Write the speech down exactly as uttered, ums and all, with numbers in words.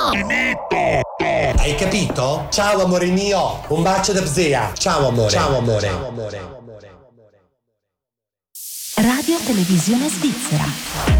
Hai capito? Ciao amore mio, un bacio da zia. Ciao amore. Ciao amore. Ciao amore. Radio Televisione Svizzera.